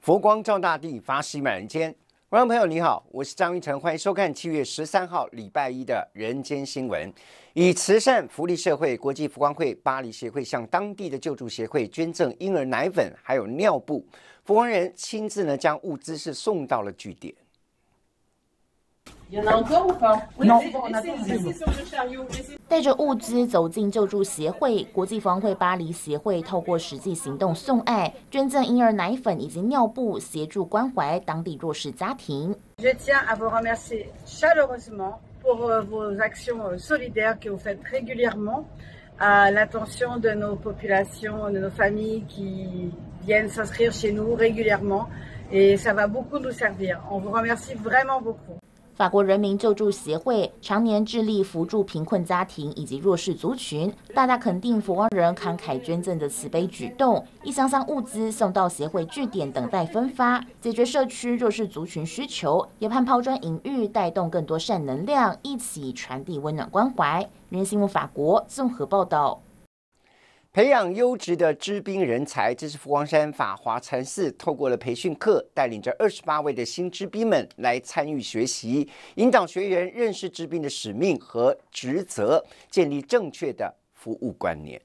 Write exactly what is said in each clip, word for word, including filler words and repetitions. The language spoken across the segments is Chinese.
佛光照大地，法喜满人间。观众朋友你好，我是张玉成，欢迎收看七月十三号礼拜一的人间新闻。以慈善福利社会国际佛光会巴黎协会向当地的救助协会捐赠婴儿奶粉还有尿布，佛光人亲自呢将物资是送到了据点。 带着物资走进救助协会，国际佛光会巴黎协会透过实际行动送爱，捐赠婴儿奶粉以及尿布，协助关怀当地弱势家庭。 Je tiens à vous remercier chaleureusement pour vos actions solidaires que vous faites régulièrement à l'attention de nos populations, de nos familles qui viennent s'inscrire chez nous régulièrement et ça va beaucoup nous servir. On vous remercie vraiment beaucoup. 法国人民救助协会常年致力扶助贫困家庭以及弱势族群，大大肯定佛光人慷慨捐赠的慈悲举动，一箱箱物资送到协会据点等待分发，解决社区弱势族群需求，也盼抛砖引玉，带动更多善能量，一起传递温暖关怀。人间新闻法国综合报道。 培养优质的知兵人才，这是佛光山法华禅寺透过了培训课，带领着二十八位的新知兵们来参与学习，引导学员认识知兵的使命和职责，建立正确的服务观念。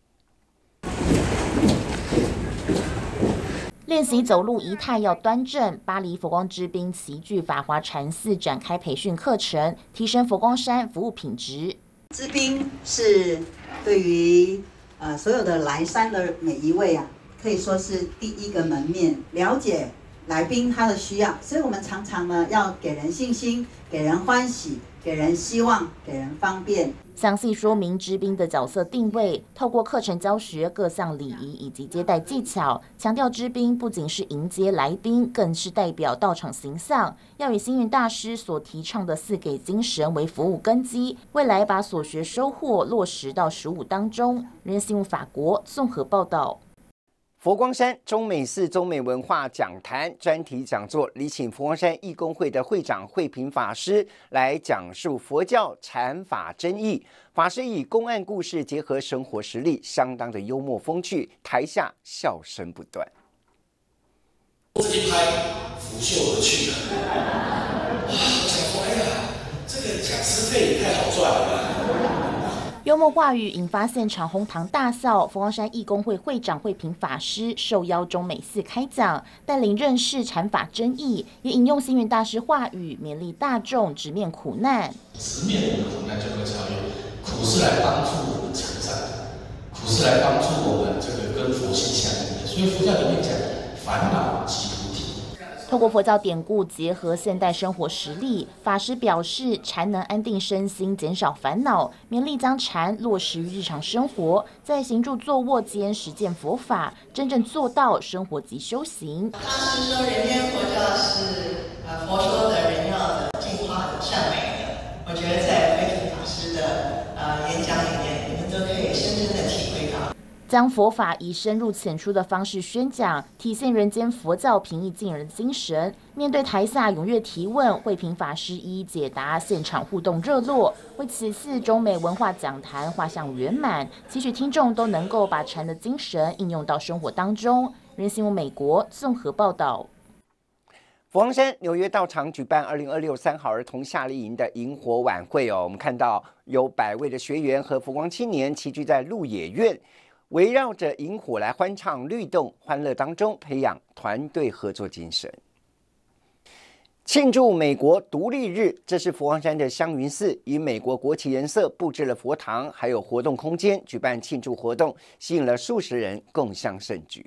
练习走路仪态要端正，巴黎佛光知兵齐聚法华禅寺展开培训课程，提升佛光山服务品质。 知兵是对于呃，所有的来山的每一位啊，可以说是第一个门面，了解来宾他的需要，所以我们常常呢要给人信心，给人欢喜，给人希望，给人方便。 详细说明知兵的角色定位，透过课程教学各项礼仪以及接待技巧，强调知兵不仅是迎接来宾，更是代表道场形象，要以星云大师所提倡的四给精神为服务根基，未来把所学收获落实到实务当中。人间新闻法国综合报道。 佛光山中美寺中美文化讲坛专题讲座，礼请佛光山义工会的会长慧平法师来讲述佛教禅法真义。法师以公案故事结合生活实例，相当的幽默风趣，台下笑声不断。 这一拍拂袖而去了。哇，我想说，哎呀，这个讲师费也太好赚了吧。 幽默话语引发现场哄堂大笑，佛光山义工会会长慧平法师受邀中美寺开讲，带领认识禅法真义，也引用星云大师话语，勉励大众直面苦难。 直面我们的苦难就会超越，苦是来帮助我们成长的，苦是来帮助我们这个跟佛性相应的。所以佛教里面讲烦恼即菩提。 透过佛教典故结合现代生活实例，法师表示禅能安定身心，减少烦恼，勉励将禅落实于日常生活，在行住坐卧间实践佛法，真正做到生活即修行。 大师说人间佛教是呃佛说的人要的净化的善美的，我觉得在慧平法师的呃演讲里面，你们都可以深深的体会到。 将佛法以深入浅出的方式宣讲，体现人间佛教平易近人的精神。面对台下踊跃提问，慧平法师一一解答，现场互动热络，为此次中美文化讲坛画上圆满，期许听众都能够把禅的精神应用到生活当中。人新闻美国综合报道。 佛光山纽约道场举办二零二六三好儿童夏令营的萤火晚会哦，我们看到有百位的学员和佛光青年齐聚在鹿野苑，围绕着萤火来欢唱律动，欢乐当中培养团队合作精神。庆祝美国独立日，这是佛光山的香云寺以美国国旗颜色布置了佛堂，还有活动空间，举办庆祝活动，吸引了数十人共襄盛举。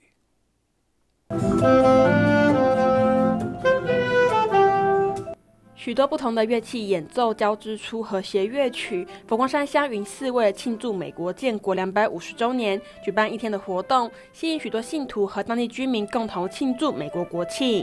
许多不同的乐器演奏交织出和谐乐曲。佛光山香云寺为了庆祝美国建国两百五十周年，举办一天的活动，吸引许多信徒和当地居民共同庆祝美国国庆。